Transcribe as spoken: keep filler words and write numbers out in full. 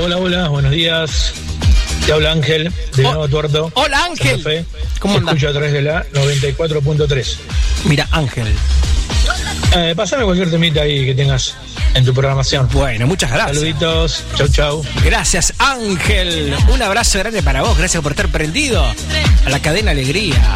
Hola, hola, buenos días. Te habla Ángel, de Oh, Nuevo Tuerto. hola, Ángel. Santa Fe. ¿Cómo Te andás? escucho a través de la noventa y cuatro punto tres. Mira, Ángel. Eh, pasame cualquier temita ahí que tengas en tu programación. Bueno, muchas gracias. Saluditos, chau, chau. Gracias, Ángel. Un abrazo grande para vos. Gracias por estar prendido a la cadena Alegría.